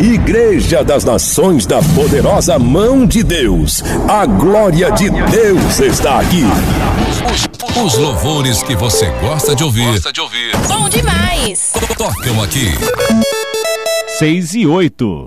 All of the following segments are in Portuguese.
Igreja das Nações da Poderosa Mão de Deus. A glória de Deus está aqui. Os louvores que você gosta de ouvir. Bom demais. Tocam aqui. 6:08.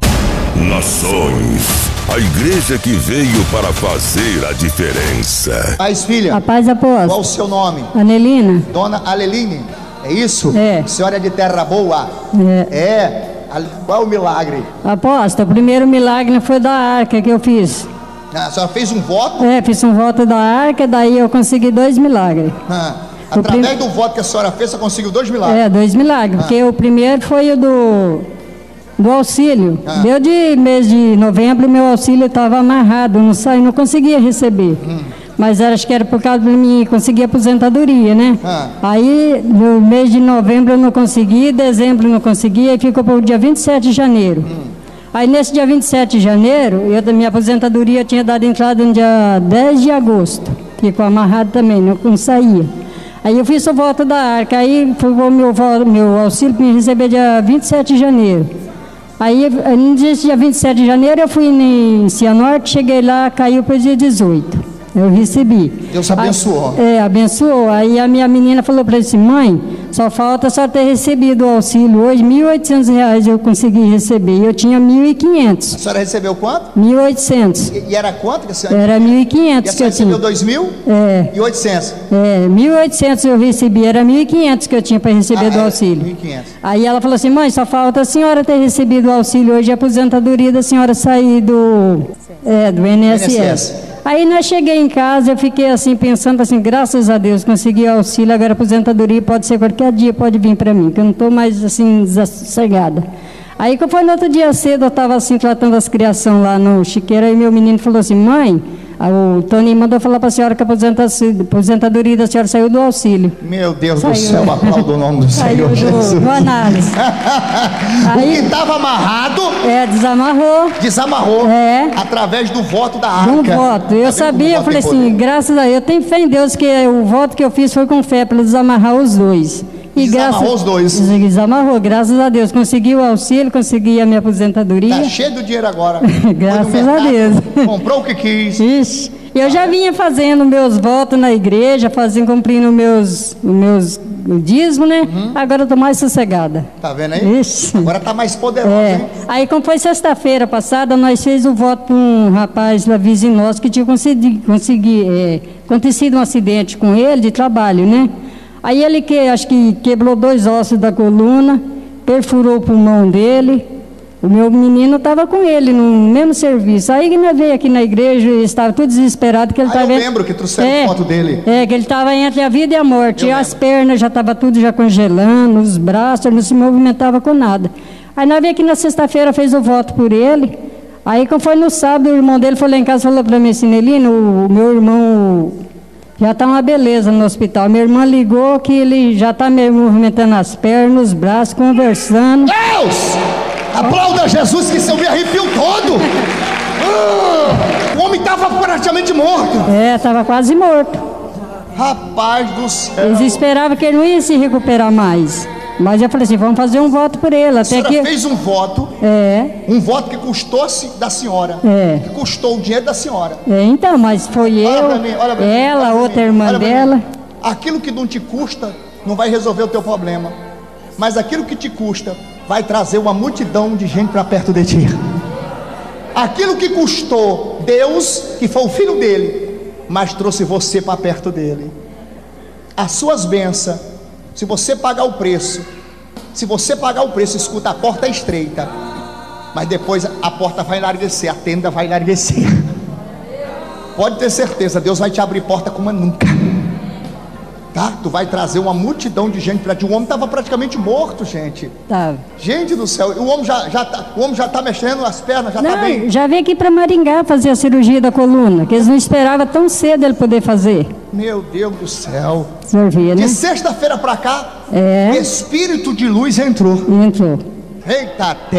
Nações. A igreja que veio para fazer a diferença. Paz, filha. A paz, apóstolo. Qual o seu nome? Anelina. Dona Aleline. É isso? É. A senhora é de Terra Boa? É. Qual é o milagre? Apóstolo, o primeiro milagre foi da arca que eu fiz. A senhora fez um voto? Fiz um voto da arca, daí eu consegui 2 milagres. Através do voto que a senhora fez, você conseguiu 2 milagres? 2 milagres, porque o primeiro foi o do auxílio. Deu de mês de novembro, meu auxílio estava amarrado, não conseguia receber. Mas acho que era por causa de mim conseguir aposentadoria, né? Aí no mês de novembro eu não consegui, dezembro eu não consegui, aí ficou para o dia 27 de janeiro. Aí nesse dia 27 de janeiro, minha aposentadoria tinha dado entrada no dia 10 de agosto. Ficou amarrado também, não saía. Aí eu fiz o voto da arca, aí foi meu auxílio para me receber dia 27 de janeiro. Aí no dia 27 de janeiro eu fui em Cianorte, cheguei lá, caiu para o dia 18. Eu recebi. Deus abençoou. Abençoou. Aí a minha menina falou para ele assim: mãe, só falta só ter recebido o auxílio hoje, R$1.800 eu consegui receber. E eu tinha 1.500. A senhora recebeu quanto? 1.800. E era quanto que a senhora? Era 1.500 que eu tinha. E a senhora recebeu 2.000? E 800? 1.800 eu recebi, era 1.500 que eu tinha para receber do auxílio. 1.500. Aí ela falou assim: mãe, só falta a senhora ter recebido o auxílio hoje, a aposentadoria da senhora sair do INSS. Aí nós cheguei em casa, eu fiquei assim, pensando assim, graças a Deus, consegui auxílio, agora a aposentadoria pode ser qualquer dia, pode vir para mim, que eu não estou mais assim, desassossegada. Aí que foi no outro dia cedo, eu estava assim, tratando as criações lá no chiqueiro, aí meu menino falou assim: mãe, o Toninho mandou falar para a senhora que a aposentadoria da senhora saiu do auxílio. Meu Deus do céu, aplaudo o nome do Senhor Jesus. Do análise. Aí, o que estava amarrado... Desamarrou. Através do voto da arca. Um voto. Eu sabia, eu falei assim, graças a Deus, eu tenho fé em Deus que o voto que eu fiz foi com fé para desamarrar os dois. Desamarrou os dois. Desamarrou, graças a Deus. Consegui o auxílio, consegui a minha aposentadoria. Está cheio do dinheiro agora. Graças a Deus. Comprou o que quis. Ixi, eu já vinha fazendo meus votos na igreja, cumprindo meus dízimos, né? Agora eu estou mais sossegada. Tá vendo aí? Ixi. Agora está mais poderosa, hein? Aí, como foi sexta-feira passada, nós fizemos o voto para um rapaz lá vizinho nosso que tinha acontecido um acidente com ele de trabalho, né? Aí ele acho que quebrou 2 ossos da coluna, perfurou o pulmão dele. O meu menino estava com ele no mesmo serviço. Aí que nós veio aqui na igreja e estava tudo desesperado. Que ele eu lembro que trouxeram foto dele. Que ele estava entre a vida e a morte. E as pernas já estavam tudo já congelando, os braços, ele não se movimentava com nada. Aí nós veio aqui na sexta-feira, fez o voto por ele. Aí quando foi no sábado, o irmão dele foi lá em casa e falou para mim assim: Nelino, o meu irmão... já está uma beleza no hospital. Minha irmã ligou que ele já está movimentando as pernas, os braços, conversando. Deus! Aplauda Jesus, que seu me arrepio todo! O homem estava praticamente morto. Estava quase morto. Rapaz do céu. Eles esperavam que ele não ia se recuperar mais. Mas eu falei assim: vamos fazer um voto por ele. A senhora fez um voto. Um voto que custou-se da senhora. Que custou o dinheiro da senhora. Então, mas foi ela, outra irmã dela. Aquilo que não te custa não vai resolver o teu problema. Mas aquilo que te custa vai trazer uma multidão de gente para perto de ti. Aquilo que custou Deus, que foi o filho dele, mas trouxe você para perto dele. As suas bênçãos, se você pagar o preço, escuta, a porta é estreita, mas depois a porta vai enlarguecer, a tenda vai enlarguecer. Pode ter certeza, Deus vai te abrir porta como nunca. Tá? Tu vai trazer uma multidão de gente para ti. O homem estava praticamente morto, gente. Gente do céu, o homem já tá mexendo as pernas, já está bem. Já veio aqui para Maringá fazer a cirurgia da coluna, que eles não esperavam tão cedo ele poder fazer. Meu Deus do céu. O senhor vê, né? De sexta-feira para cá, espírito de luz entrou. Entrou. Eita.